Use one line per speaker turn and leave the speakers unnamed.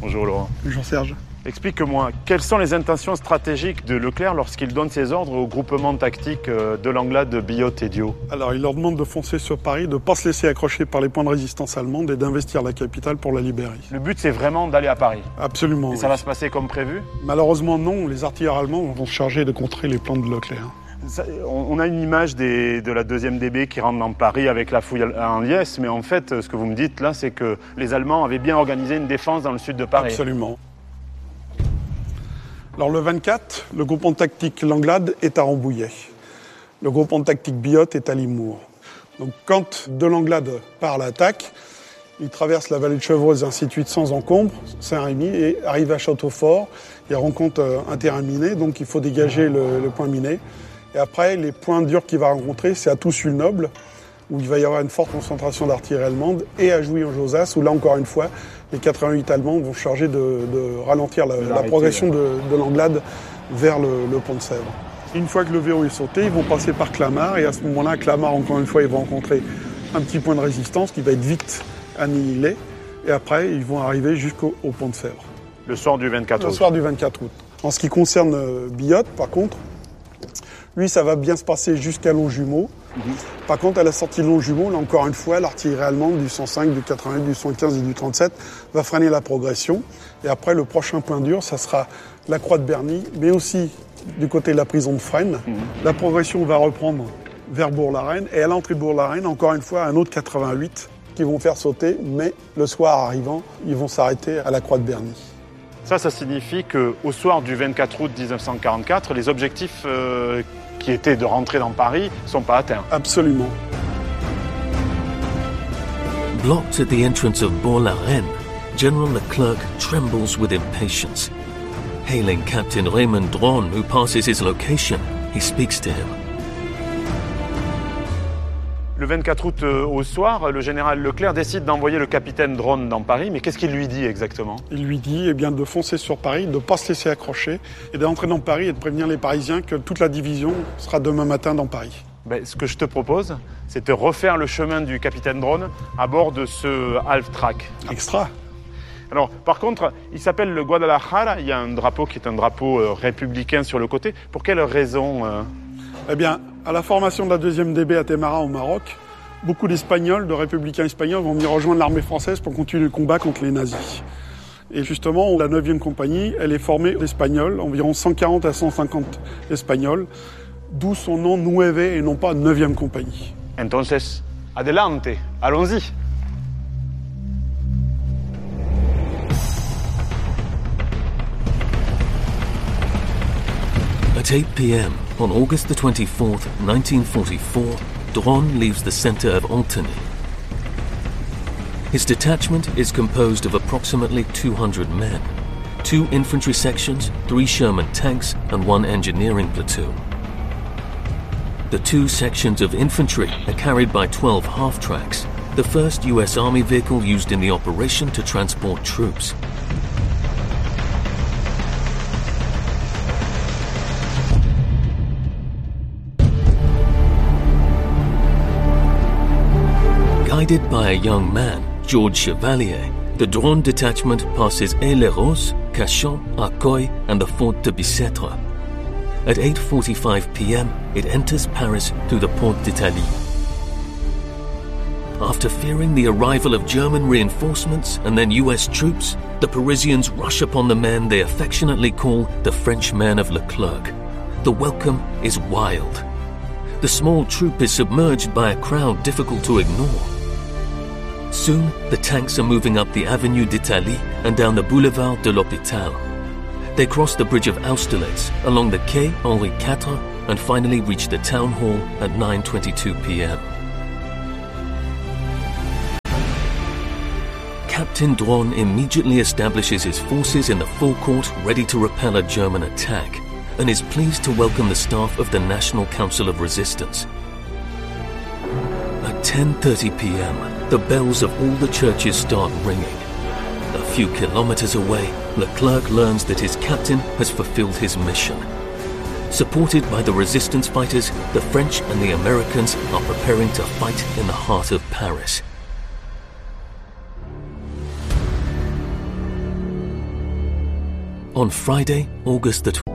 Bonjour Laurent.
Bonjour Serge.
Explique-moi, quelles sont les intentions stratégiques de Leclerc lorsqu'il donne ses ordres au groupement tactique de l'Anglade, Biot et Dio?
Alors il leur demande de foncer sur Paris, de ne pas se laisser accrocher par les points de résistance allemandes et d'investir la capitale pour la libérer.
Le but c'est vraiment d'aller à Paris?
Absolument.
Et ça va se passer comme prévu?
Malheureusement non, les artilleurs allemands vont se charger de contrer les plans de Leclerc.
On a une image de la 2e DB qui rentre dans Paris avec la fouille en liesse, mais en fait, ce que vous me dites là, c'est que les Allemands avaient bien organisé une défense dans le sud de Paris.
Absolument. Alors le 24, le groupement tactique Langlade est à Rambouillet. Le groupement tactique Biot est à Limours. Donc quand de Langlade part à l'attaque, il traverse la vallée de Chevreuse, ainsi de suite, sans encombre, Saint-Rémy, et arrive à Châteaufort. Il rencontre un terrain miné, donc il faut dégager le point miné. Et après, les points durs qu'il va rencontrer, c'est à Toussus-le-Noble, où il va y avoir une forte concentration d'artillerie allemande, et à Jouy-en-Josas, où là, encore une fois, les 88 Allemands vont charger de ralentir la progression de Langlade vers le pont de Sèvres. Une fois que le verrou est sauté, ils vont passer par Clamart, et à ce moment-là, Clamart, encore une fois, ils vont rencontrer un petit point de résistance qui va être vite annihilé, et après, ils vont arriver jusqu'au pont de Sèvres.
Le soir du 24 août.
Le soir du 24 août. En ce qui concerne Biot, par contre, lui, ça va bien se passer jusqu'à Longjumeau. Par contre, à la sortie de Longjumeau, là encore une fois, l'artillerie allemande du 105, du 88, du 115 et du 37 va freiner la progression. Et après, le prochain point dur, ça sera la Croix de Berny, mais aussi du côté de la prison de Fresnes. La progression va reprendre vers Bourg-la-Reine. Et à l'entrée de Bourg-la-Reine, encore une fois, un autre 88 qui vont faire sauter. Mais le soir arrivant, ils vont s'arrêter à la Croix de Berny.
Ça signifie qu'au soir du 24 août 1944, les objectifs qui étaient de rentrer dans Paris ne sont pas atteints.
Absolument.
Blocked at the entrance of Bourg-la-Reine, General Leclerc trembles with impatience. Hailing Captain Raymond Dron, who passes his location, he speaks to him.
Le 24 août au soir, le général Leclerc décide d'envoyer le capitaine Dron dans Paris, mais qu'est-ce qu'il lui dit exactement?
Il lui dit de foncer sur Paris, de ne pas se laisser accrocher, et d'entrer dans Paris et de prévenir les Parisiens que toute la division sera demain matin dans Paris.
Ce que je te propose, c'est de refaire le chemin du capitaine Dron à bord de ce half-track.
Extra.
Alors, par contre, il s'appelle le Guadalajara, il y a un drapeau qui est un drapeau républicain sur le côté. Pour quelle raison
Eh bien, à la formation de la 2e DB à Témara au Maroc, beaucoup d'Espagnols, de républicains espagnols vont venir rejoindre l'armée française pour continuer le combat contre les nazis. Et justement, la 9e compagnie, elle est formée d'Espagnols, environ 140 à 150 Espagnols, d'où son nom Nueve et non pas 9e compagnie.
Entonces, adelante, allons-y.
At 8 p.m. on August the 24th, 1944, Dron leaves the center of Antony. His detachment is composed of approximately 200 men, 2 infantry sections, 3 Sherman tanks, and 1 engineering platoon. The 2 sections of infantry are carried by 12 half-tracks, the first US Army vehicle used in the operation to transport troops. Guided by a young man, George Chevalier, the Dron detachment passes Aix-les-Roses, Cachan, Arcueil, and the fort de Bicêtre. At 8:45 p.m., it enters Paris through the Porte d'Italie. After fearing the arrival of German reinforcements and then US troops, the Parisians rush upon the men they affectionately call the French men of Leclerc. The welcome is wild. The small troop is submerged by a crowd difficult to ignore. Soon, the tanks are moving up the Avenue d'Italie and down the Boulevard de l'Hôpital. They cross the bridge of Austerlitz, along the Quai Henri IV, and finally reach the town hall at 9:22 p.m. Captain Dron immediately establishes his forces in the forecourt ready to repel a German attack, and is pleased to welcome the staff of the National Council of Resistance. At 10:30 p.m., the bells of all the churches start ringing. A few kilometers away, Leclerc learns that his captain has fulfilled his mission. Supported by the resistance fighters, the French and the Americans are preparing to fight in the heart of Paris. On Friday, August the